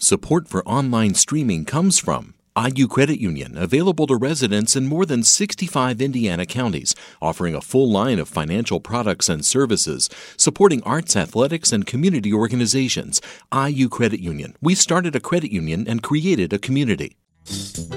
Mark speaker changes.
Speaker 1: Support for online streaming comes from IU Credit Union, available to residents in more than 65 Indiana counties, offering a full line of financial products and services, supporting arts, athletics, and community organizations. IU Credit Union. We started a credit union and created a community.